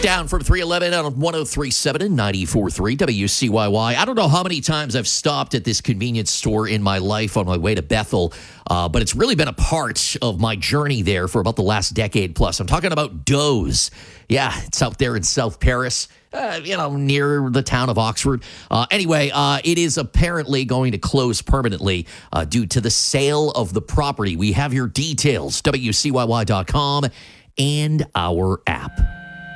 Down from 311 on 103.7 and 94.3 WCYY. I don't know how many times I've stopped at this convenience store in my life on my way to Bethel, but it's really been a part of my journey there for about the last decade plus. I'm talking about Doe's. Yeah, it's out there in South Paris, near the town of Oxford. Anyway, it is apparently going to close permanently due to the sale of the property. We have your details, WCYY.com and our app.